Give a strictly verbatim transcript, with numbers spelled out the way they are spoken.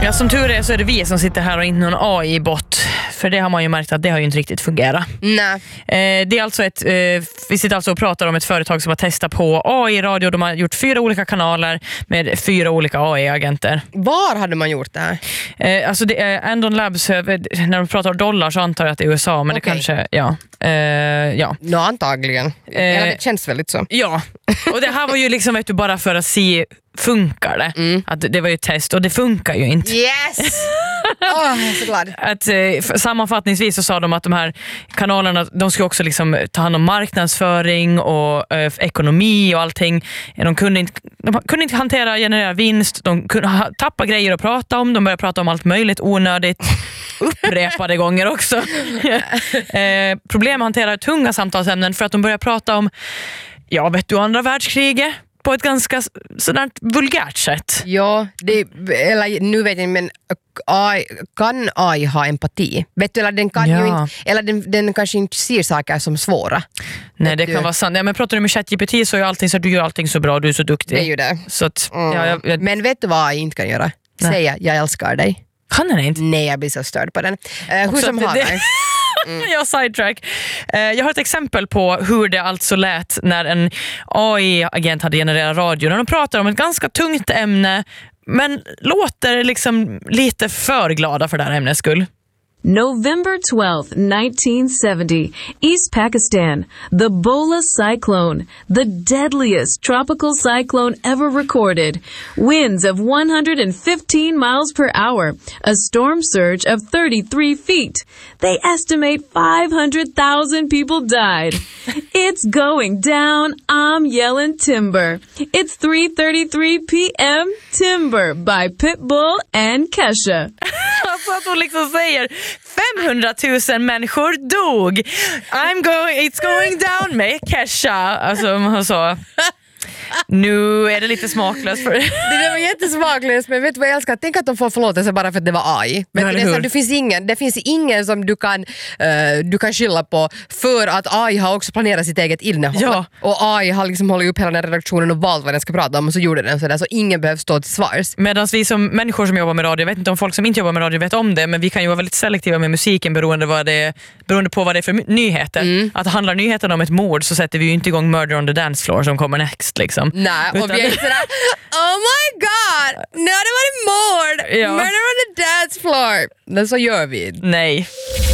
Ja, som tur är så är det vi som sitter här och inte någon A I-bot. För det har man ju märkt att det har ju inte riktigt fungerat. Nej. Eh, det är alltså ett, eh, vi sitter alltså och pratar om ett företag som har testat på A I-radio. De har gjort fyra olika kanaler med fyra olika A I-agenter. Var hade man gjort det här? Eh, alltså det är Andon Labs, när de pratar dollar så antar jag att det är U S A, men okay. det kanske, ja. Eh, ja. Nå, antagligen. Eh, Eller det känns väldigt så. Ja, och det här var ju liksom vet du, bara för att se funkar det. Mm. Att det var ju ett test och det funkar ju inte. Yes! Åh, jag är så glad. Att, eh, sammanfattningsvis så sa de att de här kanalerna, de ska också liksom ta hand om marknadsföring och eh, ekonomi och allting. De kunde inte, de kunde inte hantera generera vinst, de kunde ha, tappa grejer att prata om, de började prata om allt möjligt onödigt upprepade gånger också. eh, problem att hantera tunga samtalsämnen för att de började prata om ja, vet du, andra världskriget på ett ganska sådant vulgärt sätt. Ja, det, eller nu vet jag men A I, kan A I ha empati? Vet du, eller den kan ja. ju inte, eller den, den kanske inte ser saker som svåra. Nej, det du? kan vara sant. Ja, men pratar du med ChatGPT så är allting så att du gör allting så bra, du är så duktig. Det är ju det. Så att, mm. ja, jag, jag... Men vet du vad A I inte kan göra? Nej. Säga, jag älskar dig. Kan den inte? Nej, jag blir så störd på den. Uh, hur som har det... Mm. Jag sidetrack. Eh, jag har ett exempel på hur det alltså lät när en A I-agent hade genererat radio. När de pratar om ett ganska tungt ämne men låter liksom lite för glada för det här ämnets skull. November twelfth, nineteen seventy, East Pakistan, the Bola cyclone, the deadliest tropical cyclone ever recorded. Winds of one hundred fifteen miles per hour, a storm surge of thirty-three feet. They estimate five hundred thousand people died. It's going down, I'm yelling timber. It's three thirty-three p.m. Timber by Pitbull and Kesha. Alltså att hon liksom säger femhundratusen människor dog. I'm going, it's going down med Kesha. Alltså så. Nu är det lite smaklöst för det. Det var jättesmaklöst, men vet du vad jag älskar? Tänk att de får förlåtelse bara för att det var A I. Men ja, det, det, det, finns ingen, det finns ingen som du kan, uh, du kan skylla på för att A I har också planerat sitt eget innehåll. Ja. Och A I har liksom hållit upp hela den här redaktionen och valt vad den ska prata om och så gjorde den sådär, så ingen behöver stå till svars. Medan vi som människor som jobbar med radio, jag vet inte om folk som inte jobbar med radio vet om det, men vi kan ju vara väldigt selektiva med musiken beroende, vad det, beroende på vad det är för nyheter. Mm. Att handlar nyheten om ett mord så sätter vi ju inte igång Murder on the Dance Floor som kommer next liksom. Nej, och vi är sådär, oh my god, nu har det varit mord, ja. Murder on the dance floor. Men så gör vi. Nej.